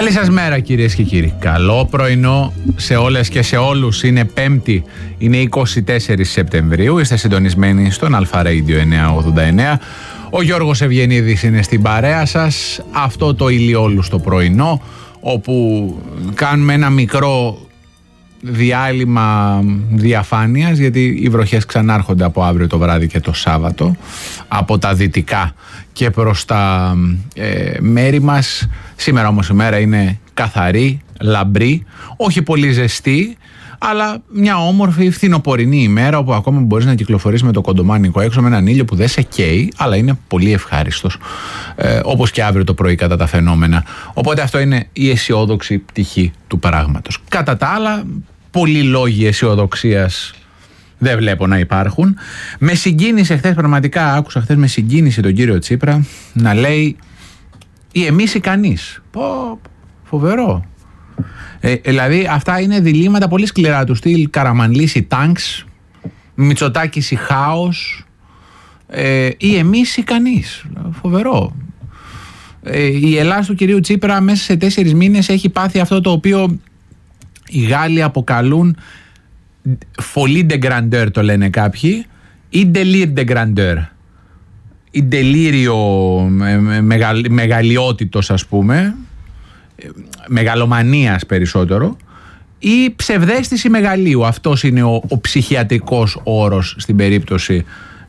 Καλή σας μέρα κυρίες και κύριοι. Καλό πρωινό σε όλες και σε όλους. Είναι Πέμπτη, είναι 24 Σεπτεμβρίου. Είστε συντονισμένοι στον Αλφα Radio 989. Ο Γιώργος Ευγενίδης είναι στην παρέα σας. Αυτό το ηλιόλουστο πρωινό, όπου κάνουμε ένα μικρό διάλειμμα διαφάνειας, γιατί οι βροχές ξανάρχονται από αύριο το βράδυ και το Σάββατο από τα δυτικά και προς τα μέρη μας. Σήμερα όμως η μέρα είναι καθαρή, λαμπρή, όχι πολύ ζεστή, αλλά μια όμορφη φθινοπορεινή ημέρα, όπου ακόμα μπορείς να κυκλοφορείς με το κοντομάνικο έξω, με έναν ήλιο που δεν σε καίει, αλλά είναι πολύ ευχάριστος, όπως και αύριο το πρωί κατά τα φαινόμενα. Οπότε αυτό είναι η αισιόδοξη πτυχή του πράγματος. Κατά τα άλλα, πολλοί λόγοι αισιοδοξίας δεν βλέπω να υπάρχουν. Με συγκίνησε χθες, πραγματικά άκουσα χθες με συγκίνηση τον κύριο Τσίπρα να λέει ή εμείς ή κανείς. Φοβερό. Δηλαδή αυτά είναι διλήμματα πολύ σκληρά του στυλ Καραμανλής ή Τάγκς, Μητσοτάκης ή Χάος, ή εμείς ή κανείς. Φοβερό. Η Ελλάδα του κυρίου Τσίπρα μέσα σε 4 μήνες έχει πάθει αυτό το οποίο οι Γάλλοι αποκαλούν folie de grandeur, το λένε κάποιοι, ή délire de grandeur, ή τελείριο μεγαλειότητος, ας πούμε, μεγαλομανίας περισσότερο, ή ψευδαίσθηση μεγαλείου. Αυτός είναι ο ψυχιατρικός όρος στην περίπτωση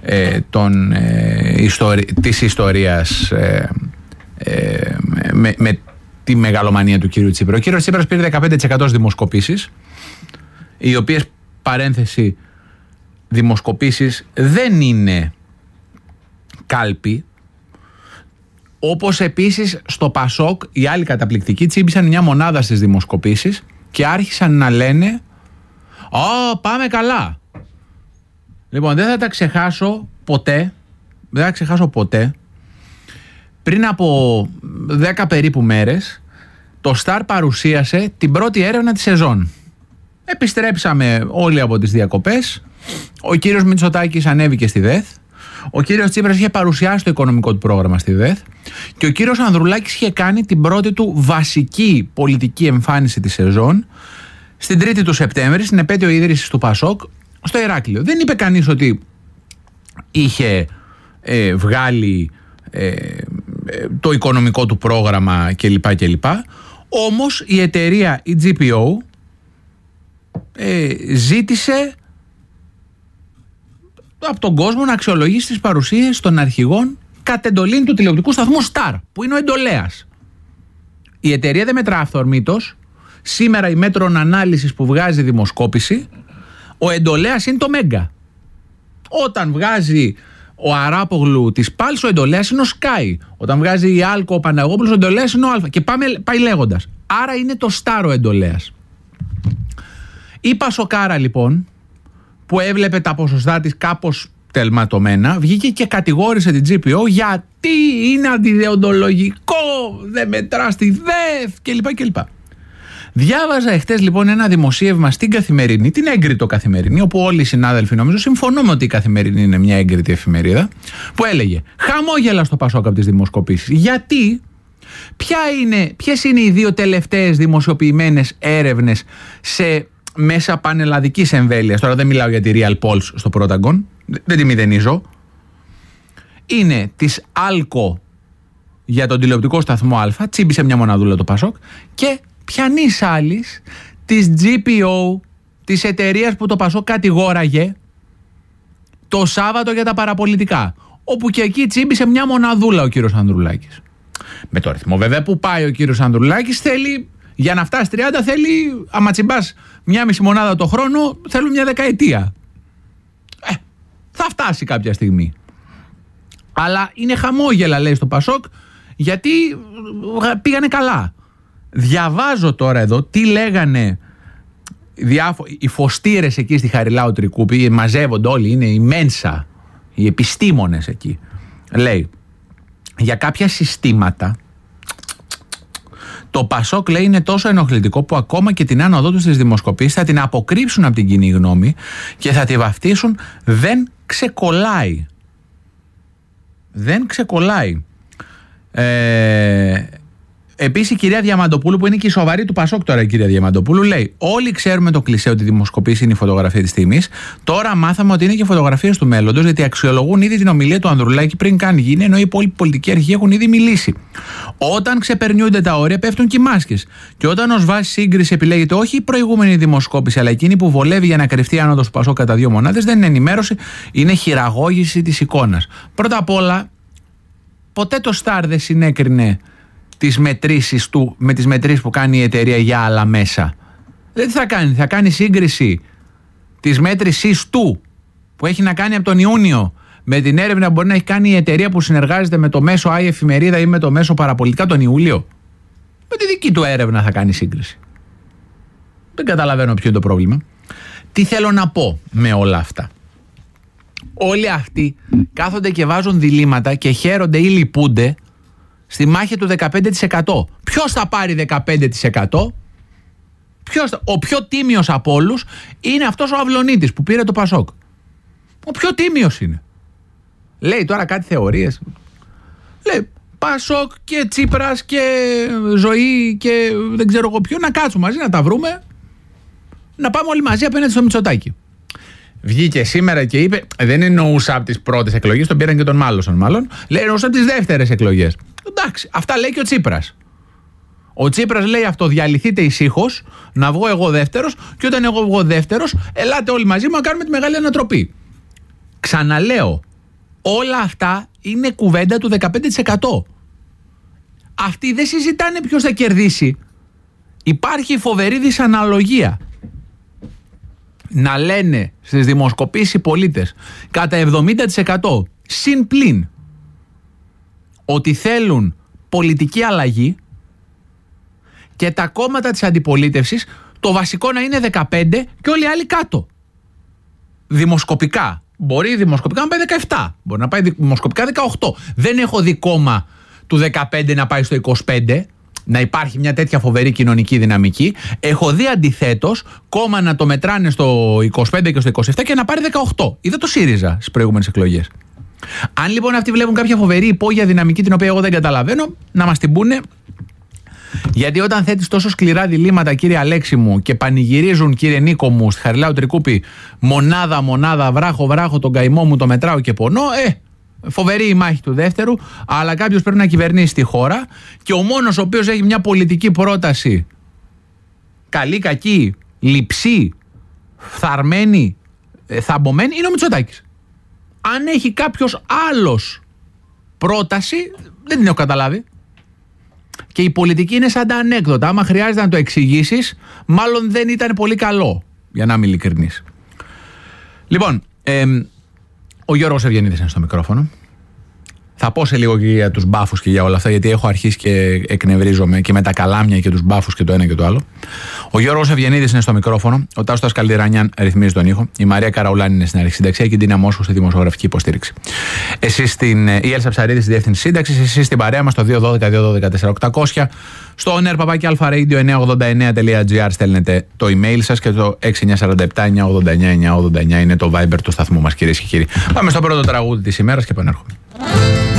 της ιστορίας με τη μεγαλομανία του κύριου Τσίπρα. Ο κύριος Τσίπρας πήρε 15% στις δημοσκοπήσεις, οι οποίες, παρένθεση, δημοσκοπήσεις δεν είναι κάλπη. Όπως επίσης στο Πασόκ οι άλλοι καταπληκτικοί τσίμπησαν 9 μονάδα στις δημοσκοπήσεις και άρχισαν να λένε πάμε καλά. Λοιπόν, δεν θα τα ξεχάσω ποτέ. Πριν από 10 περίπου μέρες το Σταρ παρουσίασε την πρώτη έρευνα της σεζόν. Επιστρέψαμε όλοι από τις διακοπές. Ο κύριος Μητσοτάκης ανέβηκε στη ΔΕΘ. Ο κύριος Τσίπρας είχε παρουσιάσει το οικονομικό του πρόγραμμα στη ΔΕΘ. Και ο κύριος Ανδρουλάκης είχε κάνει την πρώτη του βασική πολιτική εμφάνιση της σεζόν στην 3η του Σεπτέμβρη, στην επέτειο ίδρυσης του Πασόκ, στο Ηράκλειο. Δεν είπε κανείς ότι είχε βγάλει το οικονομικό του πρόγραμμα κλπ. Όμως η εταιρεία, η GPO, ζήτησε από τον κόσμο να αξιολογήσει τις παρουσίες των αρχηγών κατ' εντολήν του τηλεοπτικού σταθμού Star, που είναι ο εντολέας. Η εταιρεία δεν μετρά αυθορμήτως. Σήμερα η μέτρων ανάλυσης που βγάζει δημοσκόπηση, ο εντολέας είναι το Μέγκα. Όταν βγάζει ο Αράπογλου της Πάλς, ο εντολέας είναι ο Sky. Όταν βγάζει η Άλκο ο Παναγόπουλος, ο εντολέας είναι ο Αλφα. Και πάει λέγοντας. Άρα είναι το Star ο εντολέας. Η Πασοκάρα λοιπόν, που έβλεπε τα ποσοστά της κάπως τελματωμένα, βγήκε και κατηγόρησε την GPO γιατί είναι αντιδεοντολογικό, δεν μετρά στη ΔΕΘ κλπ. Διάβαζα εχθές λοιπόν ένα δημοσίευμα στην Καθημερινή, την έγκριτο Καθημερινή, όπου όλοι οι συνάδελφοι νομίζω συμφωνούμε ότι η Καθημερινή είναι μια έγκριτη εφημερίδα, που έλεγε χαμόγελα στο Πασόκ από τις δημοσκοπήσεις. Γιατί, ποιες είναι οι 2 τελευταίες δημοσιοποιημένες έρευνες σε μέσα πανελλαδικής εμβέλειας? Τώρα δεν μιλάω για τη Real Pulse στο Protagon, δεν τη μηδενίζω. Είναι της Άλκο για τον τηλεοπτικό σταθμό Α, τσίμπησε μια μοναδούλα το Πασόκ, και πιανής άλλης της GPO, της εταιρείας που το Πασόκ κατηγόραγε το Σάββατο για τα παραπολιτικά, όπου και εκεί τσίμπησε μια μοναδούλα ο κύριος Ανδρουλάκης. Με το ρυθμό βέβαια που πάει ο κύριος Ανδρουλάκης, θέλει, για να φτάσει 30, θέλει, άμα τσιμπάς 1,5 μονάδα το χρόνο, θέλουν μια δεκαετία. Θα φτάσει κάποια στιγμή. Αλλά είναι χαμόγελα, λέει, στο Πασόκ, γιατί πήγανε καλά. Διαβάζω τώρα εδώ τι λέγανε οι φωστήρες εκεί στη Χαριλάου Τρικούπη, μαζεύονται όλοι, είναι η Μένσα, οι επιστήμονες εκεί. Λέει, για κάποια συστήματα το Πασόκ, λέει, είναι τόσο ενοχλητικό που ακόμα και την άνοδό του στις δημοσκοπήσεις θα την αποκρύψουν από την κοινή γνώμη και θα τη βαφτίσουν δεν ξεκολλάει. Δεν ξεκολλάει. Επίσης η κυρία Διαμαντοπούλου, που είναι και η σοβαρή του Πασόκ τώρα, η κυρία Διαμαντοπούλου, λέει: όλοι ξέρουμε το κλισέ ότι η δημοσκοπήση είναι η φωτογραφία της στιγμής. Τώρα μάθαμε ότι είναι και φωτογραφίες του μέλλοντος, γιατί αξιολογούν ήδη την ομιλία του Ανδρουλάκη πριν καν γίνει, ενώ οι υπόλοιποι πολιτικοί αρχηγοί έχουν ήδη μιλήσει. Όταν ξεπερνιούνται τα όρια, πέφτουν και οι μάσκες. Και όταν ως βάση σύγκριση επιλέγεται όχι η προηγούμενη δημοσκόπηση, αλλά εκείνη που βολεύει για να κρυφτεί η άνοδος του Πασόκ κατά 2 μονάδες, δεν είναι ενημέρωση, είναι χειραγώγηση της εικόνας. Πρώτα απ' όλα, ποτέ το Σταρ δεν συνέκρινε τις μετρήσεις του με τις μετρήσεις που κάνει η εταιρεία για άλλα μέσα. Δηλαδή θα κάνει σύγκριση της μέτρησης του που έχει να κάνει από τον Ιούνιο με την έρευνα που μπορεί να έχει κάνει η εταιρεία που συνεργάζεται με το μέσο Άι Εφημερίδα ή με το μέσο Παραπολιτικά τον Ιούλιο. Με τη δική του έρευνα θα κάνει σύγκριση. Δεν καταλαβαίνω ποιο είναι το πρόβλημα. Τι θέλω να πω με όλα αυτά? Όλοι αυτοί κάθονται και βάζουν διλήμματα και χαίρονται ή λυπούνται στη μάχη του 15%. Ποιος θα πάρει 15%? Ο πιο τίμιος από όλους είναι αυτός ο Αυλωνίτης που πήρε το Πασόκ. Ο πιο τίμιος είναι. Λέει τώρα κάτι θεωρίες. Λέει Πασόκ και Τσίπρας και Ζωή και δεν ξέρω εγώ ποιο, να κάτσουμε μαζί να τα βρούμε, να πάμε όλοι μαζί απέναντι στο Μητσοτάκη. Βγήκε σήμερα και είπε, δεν εννοούσα από τις πρώτες εκλογές, τον πήραν και τον μάλωσαν μάλλον, λέει εννοούσα από τις δεύτερες εκλογές. Εντάξει, αυτά λέει και ο Τσίπρας. Ο Τσίπρας λέει αυτό, διαλυθείτε ησύχως, να βγω εγώ δεύτερος, και όταν εγώ βγω δεύτερος, ελάτε όλοι μαζί μου να κάνουμε τη μεγάλη ανατροπή. Ξαναλέω, όλα αυτά είναι κουβέντα του 15%. Αυτοί δεν συζητάνε ποιος θα κερδίσει. Υπάρχει φοβερή δυσαναλογία να λένε στις δημοσκοπήσεις οι πολίτες κατά 70% συν πλην ότι θέλουν πολιτική αλλαγή, και τα κόμματα της αντιπολίτευσης το βασικό να είναι 15 και όλοι οι άλλοι κάτω. Δημοσκοπικά. Μπορεί δημοσκοπικά να πάει 17. Μπορεί να πάει δημοσκοπικά 18. Δεν έχω δει κόμμα του 15 να πάει στο 25, να υπάρχει μια τέτοια φοβερή κοινωνική δυναμική. Έχω δει αντιθέτως κόμμα να το μετράνε στο 25 και στο 27 και να πάρει 18. Είδα το ΣΥΡΙΖΑ στις προηγούμενες εκλογές. Αν λοιπόν αυτοί βλέπουν κάποια φοβερή υπόγεια δυναμική, την οποία εγώ δεν καταλαβαίνω, να μας την πούνε. Γιατί όταν θέτεις τόσο σκληρά διλήμματα, κύριε Αλέξη μου, και πανηγυρίζουν, κύριε Νίκο μου, στη Χαριλάου Τρικούπη, μονάδα, βράχο, τον καημό μου το μετράω και πονώ, φοβερή η μάχη του δεύτερου, αλλά κάποιος πρέπει να κυβερνήσει τη χώρα, και ο μόνος ο οποίος έχει μια πολιτική πρόταση καλή, κακή, λειψή, φθαρμένη, θαμπομένη, είναι ο Μητσοτάκης. Αν έχει κάποιος άλλος πρόταση, δεν την έχω καταλάβει. Και η πολιτική είναι σαν τα ανέκδοτα. Άμα χρειάζεται να το εξηγήσεις, μάλλον δεν ήταν πολύ καλό, για να είμαι ειλικρινής. Λοιπόν, ο Γιώργος Ευγενίδης είναι στο μικρόφωνο. Θα πω σε λίγο και για τους μπάφους και για όλα αυτά, γιατί έχω αρχίσει και εκνευρίζομαι και με τα καλάμια και τους μπάφους και το ένα και το άλλο. Ο Γιώργος Ευγενίδης είναι στο μικρόφωνο. Ο Τάσος Καλντιρανιάν ρυθμίζει τον ήχο. Η Μαρία Καραουλάνη είναι στην αρχισυνταξία και η Ντίνα Μόσχου στη δημοσιογραφική υποστήριξη. Η Έλσα Ψαρίδη στη διεύθυνση σύνταξης. Εσείς στην παρέα μας στο 212-212-4800. Στο onerpapaki989.gr στέλνετε το email σας, και το 6947-989-989 είναι το Viber του σταθμού μας, κυρίες και κύριοι. Πάμε στο πρώτο τραγούδι της ημέρας και επανέρχομαι.